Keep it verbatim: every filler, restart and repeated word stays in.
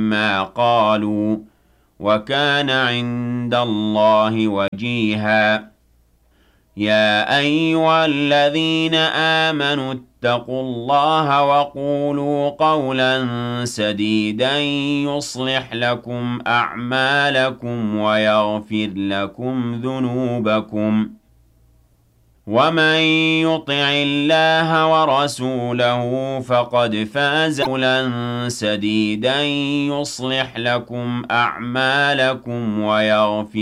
عَمَّا قَالُوا ۚ وَكَانَ عِندَ اللَّهِ وَجِيهًا. يَا أَيُّهَا الَّذِينَ آمَنُوا اتَّقُوا اللَّهَ وَقُولُوا قَوْلًا سَدِيدًا يُصْلِحْ لَكُمْ أَعْمَالَكُمْ وَيَغْفِرْ لَكُمْ ذُنُوبَكُمْ ۗ وَمَن يُطِعِ اللَّهَ وَرَسُولَهُ فَقَدْ فَازَ فَوْزًا سَدِيدًا. يُصْلِحْ لَكُمْ أَعْمَالَكُمْ وَيَغْفِرْ